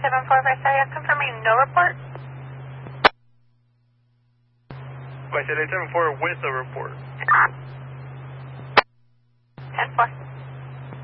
874 Visalia, confirming no report. I said 874 with a report.